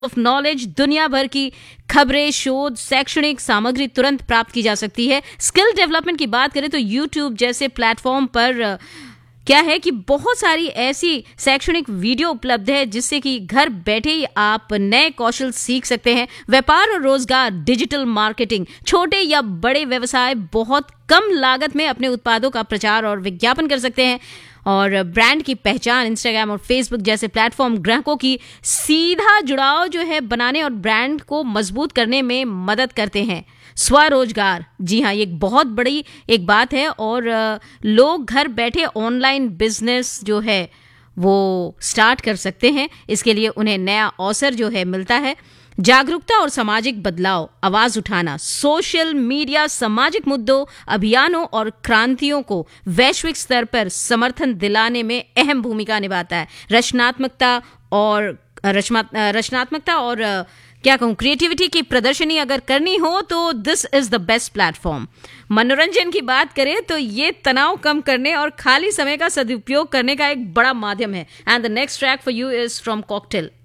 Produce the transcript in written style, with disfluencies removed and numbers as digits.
Of knowledge, दुनिया भर की खबरें, शोध, शैक्षणिक सामग्री तुरंत प्राप्त की जा सकती है। स्किल डेवलपमेंट की बात करें तो यूट्यूब जैसे प्लेटफॉर्म पर क्या है कि बहुत सारी ऐसी शैक्षणिक वीडियो उपलब्ध है जिससे कि घर बैठे ही आप नए कौशल सीख सकते हैं। व्यापार और रोजगार, डिजिटल मार्केटिंग, छोटे या बड़े व्यवसाय बहुत कम लागत में अपने उत्पादों का प्रचार और विज्ञापन कर सकते हैं। और ब्रांड की पहचान, इंस्टाग्राम और फेसबुक जैसे प्लेटफॉर्म ग्राहकों की सीधा जुड़ाव जो है बनाने और ब्रांड को मजबूत करने में मदद करते हैं। स्वरोजगार, जी हाँ, ये एक बहुत बड़ी एक बात है और लोग घर बैठे ऑनलाइन बिजनेस जो है वो स्टार्ट कर सकते हैं। इसके लिए उन्हें नया अवसर जो है मिलता है। जागरूकता और सामाजिक बदलाव, आवाज उठाना, सोशल मीडिया सामाजिक मुद्दों, अभियानों और क्रांतियों को वैश्विक स्तर पर समर्थन दिलाने में अहम भूमिका निभाता है। रचनात्मकता और क्या कहूँ, क्रिएटिविटी की प्रदर्शनी अगर करनी हो तो this is the best platform. मनोरंजन की बात करें तो ये तनाव कम करने और खाली समय का सदुपयोग करने का एक बड़ा माध्यम है। And the next track for you is from cocktail.